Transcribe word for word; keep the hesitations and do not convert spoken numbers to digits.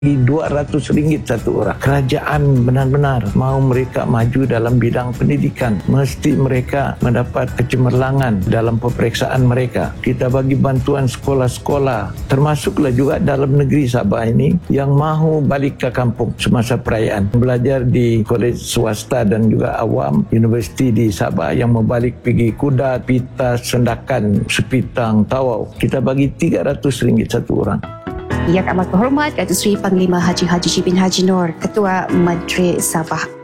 dua ratus ringgit satu orang. Kerajaan benar-benar mahu mereka maju dalam bidang pendidikan. Mesti mereka mendapat kecemerlangan dalam peperiksaan mereka. Kita bagi bantuan sekolah-sekolah, termasuklah juga dalam negeri Sabah ini yang mahu balik ke kampung semasa perayaan. Belajar di kolej swasta dan juga awam, universiti di Sabah yang mau balik pergi Kudat, Pitas, Sendakan, Sepitang, Tawau. Kita bagi tiga ratus ringgit satu orang. Yang amat berhormat Datuk Seri Panglima Haji Haji Bin Haji Noor, Ketua Menteri Sabah.